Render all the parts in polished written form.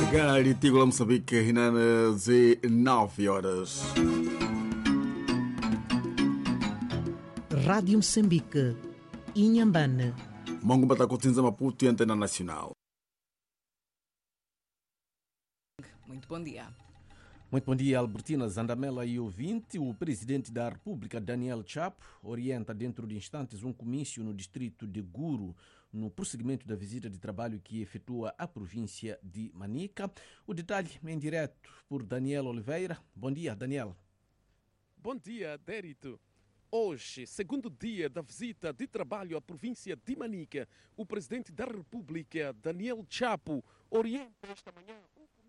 Garitigo, Moçambique, Hinana, 9 horas. Rádio Moçambique, Inhambane. Mongo Batacotinza, Maputo e Antena Nacional. Muito bom dia. Muito bom dia, Albertina Zandamela e ouvinte. O presidente da República, Daniel Chapo, orienta dentro de instantes um comício no distrito de Guru, no prosseguimento da visita de trabalho que efetua à província de Manica. O detalhe em direto por Daniel Oliveira. Bom dia, Daniel. Bom dia, Dérito. Hoje, segundo dia da visita de trabalho à província de Manica, o presidente da República, Daniel Chapo, orienta esta manhã.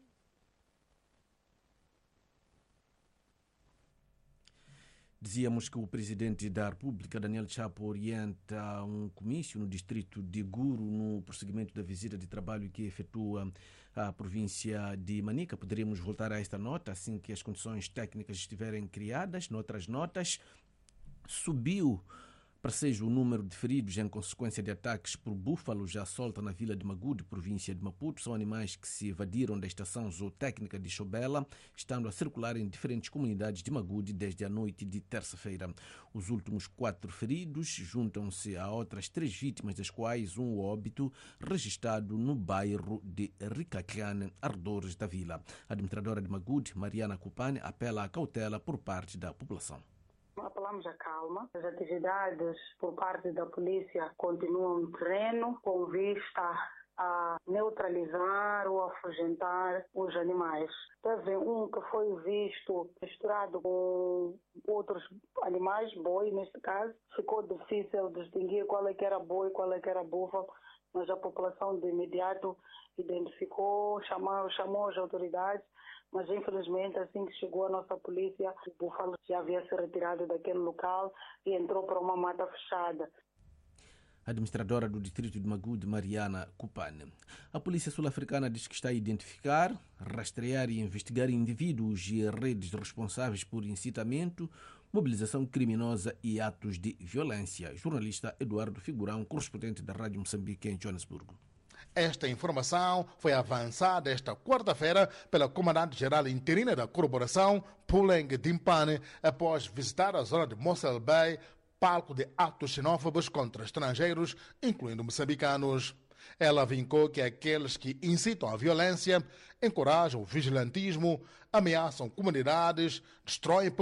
Dizíamos que o presidente da República, Daniel Chapo, orienta um comício no distrito de Guru no prosseguimento da visita de trabalho que efetua à província de Manica. Poderíamos voltar a esta nota assim que as condições técnicas estiverem criadas. Noutras notas, subiu para seja o número de feridos em consequência de ataques por búfalos à solta na vila de Magude, província de Maputo. São animais que se evadiram da estação zootécnica de Chobela, estando a circular em diferentes comunidades de Magude desde a noite de terça-feira. Os últimos 4 feridos juntam-se a outras 3 vítimas, das quais um óbito registrado no bairro de Ricaclane, arredores da vila. A administradora de Magude, Mariana Cupane, apela à cautela por parte da população. Apelamos à calma. As atividades por parte da polícia continuam no terreno com vista a neutralizar ou afugentar os animais. Teve um que foi visto misturado com outros animais, boi neste caso. Ficou difícil distinguir qual é que era boi, qual é que era búfalo, mas a população de imediato identificou, chamou as autoridades. Mas, infelizmente, assim que chegou a nossa polícia, o búfalo já havia se retirado daquele local e entrou para uma mata fechada. Administradora do distrito de Magude, Mariana Cupane. A polícia sul-africana diz que está a identificar, rastrear e investigar indivíduos e redes responsáveis por incitamento, mobilização criminosa e atos de violência. Jornalista Eduardo Figurão, correspondente da Rádio Moçambique em Joanesburgo. Esta informação foi avançada esta quarta-feira pela comandante-geral interina da corporação, Puleng Dimpane, após visitar a zona de Mossel Bay, palco de atos xenófobos contra estrangeiros, incluindo moçambicanos. Ela vincou que aqueles que incitam a violência, encorajam o vigilantismo, ameaçam comunidades, destroem